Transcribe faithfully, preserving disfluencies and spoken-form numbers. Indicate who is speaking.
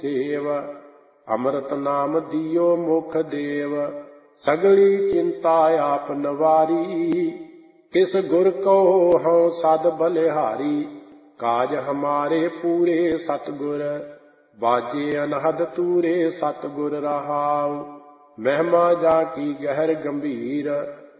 Speaker 1: Save. अमृत नाम दियो मुख देव, सगली चिंता आप नवारी। किस गुर कहो हऊँ सद बलिहारी, काज हमारे पूरे सतगुर। बाजे अनहद तूरे सतगुर रहाऊ, महिमा जाकी गहर गंभीर।